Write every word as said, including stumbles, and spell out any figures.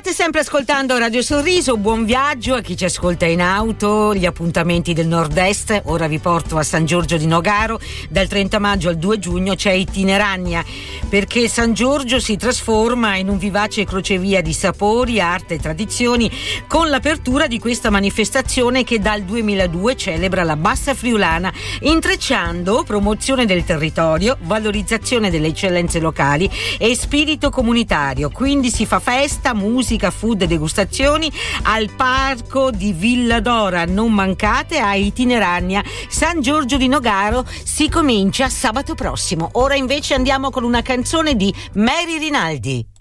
State sempre ascoltando Radio Sorriso, buon viaggio a chi ci ascolta in auto, gli appuntamenti del nord-est. Ora vi porto a San Giorgio di Nogaro, dal trenta maggio al due giugno c'è Itinerania, perché San Giorgio si trasforma in un vivace crocevia di sapori, arte e tradizioni, con l'apertura di questa manifestazione che dal duemiladue celebra la Bassa Friulana, intrecciando promozione del territorio, valorizzazione delle eccellenze locali e spirito comunitario. Quindi si fa festa, musica, food e degustazioni al parco di Villa Dora. Non mancate a Itinerania San Giorgio di Nogaro, si comincia sabato prossimo. Ora invece andiamo con una canzone di Mary Rinaldi.